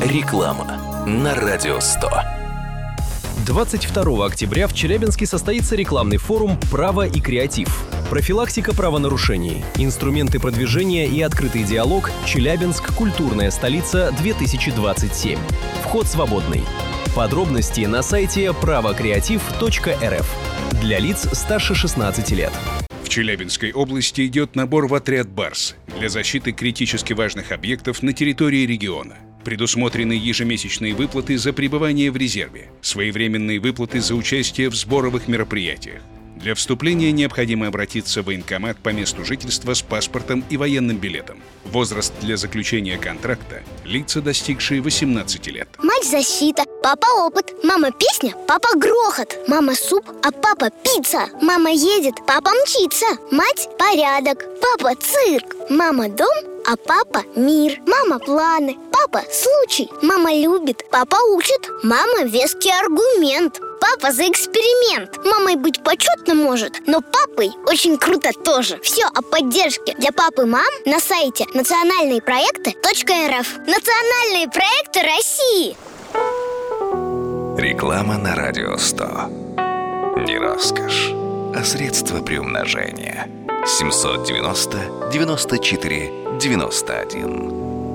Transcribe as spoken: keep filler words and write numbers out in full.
Реклама на Радио сто. двадцать второго октября в Челябинске состоится рекламный форум «Право и креатив». Профилактика правонарушений, инструменты продвижения и открытый диалог. Челябинск. Культурная столица-две тысячи двадцать семь. Вход свободный. Подробности на сайте право креатив точка эр эф. Для лиц старше шестнадцати лет. В Челябинской области идет набор в отряд «Барс» для защиты критически важных объектов на территории региона. Предусмотрены ежемесячные выплаты за пребывание в резерве, своевременные выплаты за участие в сборовых мероприятиях. Для вступления необходимо обратиться в военкомат по месту жительства с паспортом и военным билетом. Возраст для заключения контракта – лица, достигшие восемнадцати лет. Мать – защита, папа – опыт, мама – песня, папа – грохот, мама – суп, а папа – пицца. Мама едет, папа мчится, мать – порядок, папа – цирк, мама – дом, а папа – мир, мама – планы, папа – случай, мама любит, папа учит, мама – веский аргумент. Папа за эксперимент. Мамой быть почетно может, но папой очень круто тоже. Все о поддержке для пап и мам на сайте национальные проекты точка эр эф. Национальные проекты России. Реклама на Радио сто. Не роскошь, а средство приумножения. семь девяносто девяносто четыре девяносто один.